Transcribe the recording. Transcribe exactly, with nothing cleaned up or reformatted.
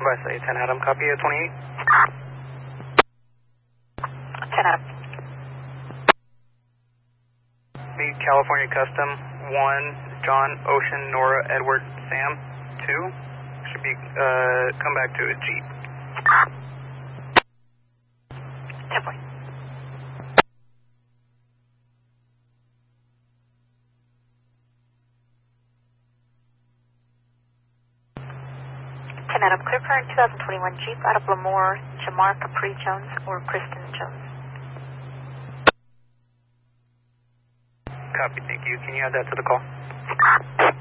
By say ten Adam, copy at twenty-eight. ten Adam. The California Custom, one, John, Ocean, Nora, Edward, Sam, two, should be, uh, come back to a Jeep. ten point. ten Adam, clear current twenty twenty-one Jeep out of Lemoore, Jamar Capri Jones or Kristen Jones. Copy, thank you. Can you add that to the call?